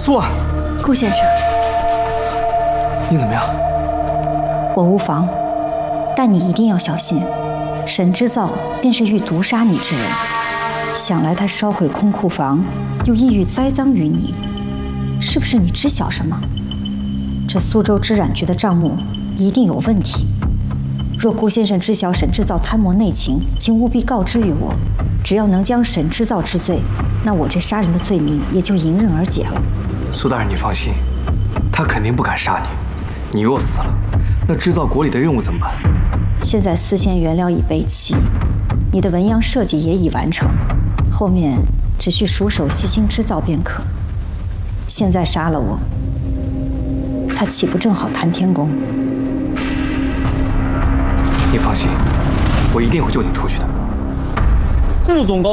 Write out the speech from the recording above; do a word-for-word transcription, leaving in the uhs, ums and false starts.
苏儿， 顾先生， 你怎么样？ 我无妨，但你一定要小心。沈之造便是欲毒杀你之人，想来他烧毁空库房，又意欲栽赃于你，是不是你知晓什么？这苏州织染局的账目一定有问题。若顾先生知晓沈之造贪谋内情，请务必告知于我。只要能将沈之造治罪，那我这杀人的罪名也就迎刃而解了。 苏大人，你放心，他肯定不敢杀你。你若死了，那织造国里的任务怎么办？ 现在丝线原料已备齐，你的纹样设计也已完成，后面只需熟手细心织造便可。现在杀了我，他岂不正好谈天宫？ 你放心，我一定会救你出去的。 顾总高。